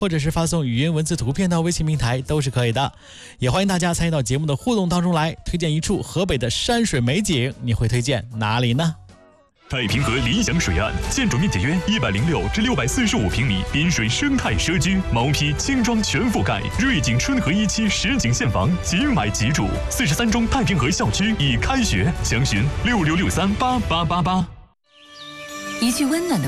或者是发送语音、文字、图片到微信平台都是可以的。也欢迎大家参与到节目的互动当中来，推荐一处河北的山水美景，你会推荐哪里呢？ 太平河理想水岸，建筑面积约106至645平米，滨水生态社区，毛坯轻装全覆盖，瑞景春河1期实景现房，即买即住。43中太平河校区已开学，详询66638888。 一句温暖的